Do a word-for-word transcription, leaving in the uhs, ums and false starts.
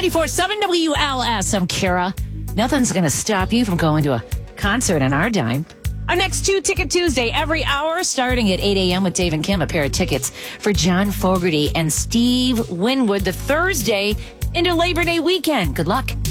ninety-four point seven W L S. I'm Kara. Nothing's going to stop you from going to a concert on our dime. Our next Two Ticket Tuesday, every hour, starting at eight a.m. with Dave and Kim, a pair of tickets for John Fogerty and Steve Winwood, the Thursday into Labor Day weekend. Good luck.